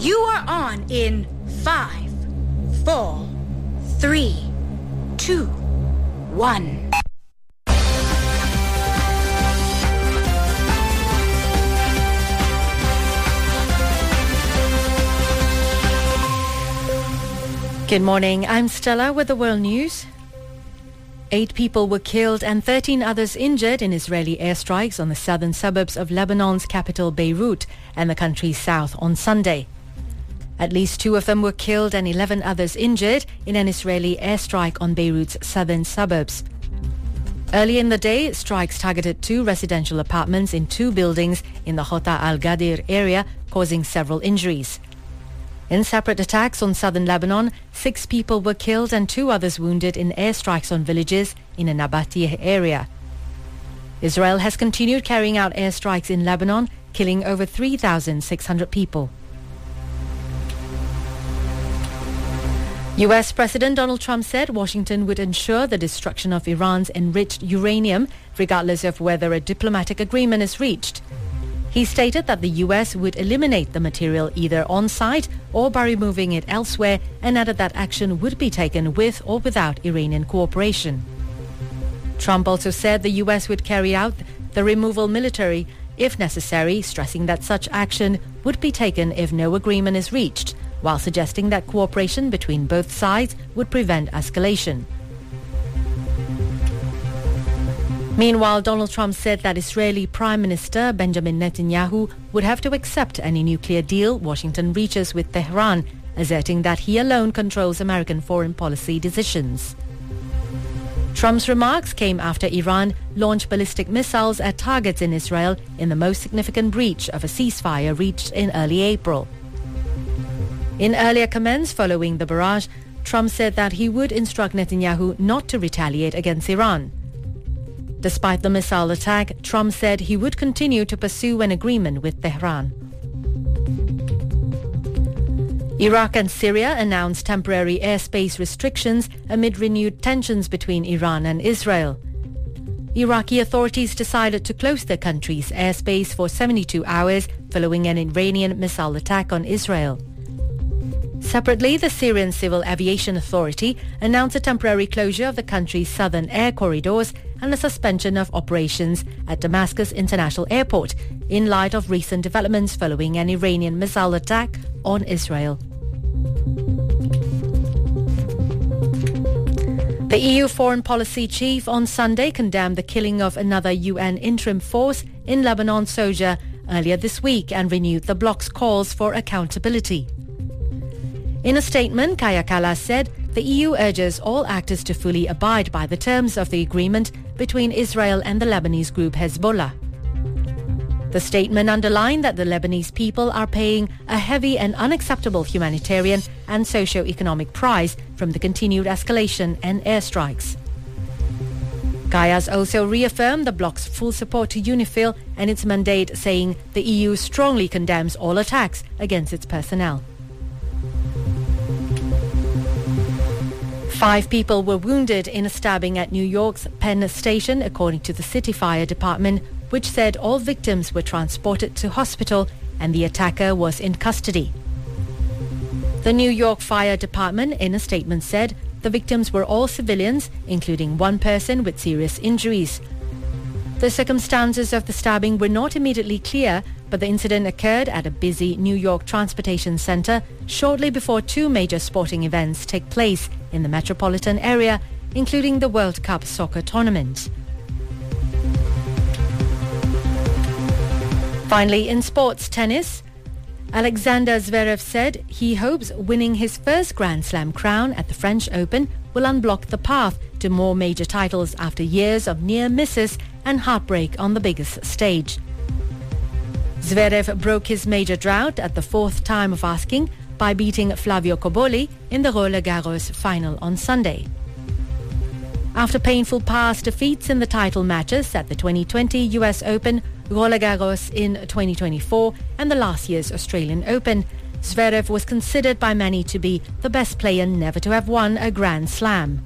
You are on in 5, 4, 3, 2, 1. Good morning, I'm Stella with the World News. 8 people were killed and 13 others injured in Israeli airstrikes on the southern suburbs of Lebanon's capital Beirut and the country's south on Sunday. At least 2 of them were killed and 11 others injured in an Israeli airstrike on Beirut's southern suburbs. Early in the day, strikes targeted 2 residential apartments in 2 buildings in the Hota al-Gadir area, causing several injuries. In separate attacks on southern Lebanon, 6 people were killed and 2 others wounded in airstrikes on villages in a Nabatieh area. Israel has continued carrying out airstrikes in Lebanon, killing over 3,600 people. US President Donald Trump said Washington would ensure the destruction of Iran's enriched uranium, regardless of whether a diplomatic agreement is reached. He stated that the US would eliminate the material either on site or by removing it elsewhere, and added that action would be taken with or without Iranian cooperation. Trump also said the US would carry out the removal militarily if necessary, stressing that such action would be taken if no agreement is reached, while suggesting that cooperation between both sides would prevent escalation. Meanwhile, Donald Trump said that Israeli Prime Minister Benjamin Netanyahu would have to accept any nuclear deal Washington reaches with Tehran, asserting that he alone controls American foreign policy decisions. Trump's remarks came after Iran launched ballistic missiles at targets in Israel in the most significant breach of a ceasefire reached in early April. In earlier comments following the barrage, Trump said that he would instruct Netanyahu not to retaliate against Iran. Despite the missile attack, Trump said he would continue to pursue an agreement with Tehran. Iraq and Syria announced temporary airspace restrictions amid renewed tensions between Iran and Israel. Iraqi authorities decided to close their country's airspace for 72 hours following an Iranian missile attack on Israel. Separately, the Syrian Civil Aviation Authority announced a temporary closure of the country's southern air corridors and a suspension of operations at Damascus International Airport in light of recent developments following an Iranian missile attack on Israel. The EU Foreign Policy Chief on Sunday condemned the killing of another UN interim force in Lebanon, Soja, earlier this week and renewed the bloc's calls for accountability. In a statement, Kaya Kallas said the EU urges all actors to fully abide by the terms of the agreement between Israel and the Lebanese group Hezbollah. The statement underlined that the Lebanese people are paying a heavy and unacceptable humanitarian and socio-economic price from the continued escalation and airstrikes. Kayas also reaffirmed the bloc's full support to UNIFIL and its mandate, saying the EU strongly condemns all attacks against its personnel. 5 people were wounded in a stabbing at New York's Penn Station, according to the City Fire Department, which said all victims were transported to hospital and the attacker was in custody. The New York Fire Department, in a statement, said the victims were all civilians, including 1 person with serious injuries. The circumstances of the stabbing were not immediately clear, but the incident occurred at a busy New York transportation center shortly before 2 major sporting events take place in the metropolitan area, including the World Cup soccer tournament. Finally, in sports tennis, Alexander Zverev said he hopes winning his first Grand Slam crown at the French Open will unblock the path to more major titles after years of near misses and heartbreak on the biggest stage. Zverev broke his major drought at the 4th time of asking by beating Flavio Cobolli in the Roland Garros final on Sunday. After painful past defeats in the title matches at the 2020 US Open, Roland Garros in 2024 and the last year's Australian Open, Zverev was considered by many to be the best player never to have won a Grand Slam.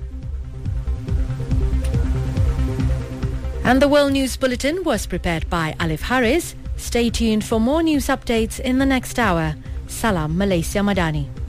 And the World News Bulletin was prepared by Alif Harris. Stay tuned for more news updates in the next hour. Salam Malaysia Madani.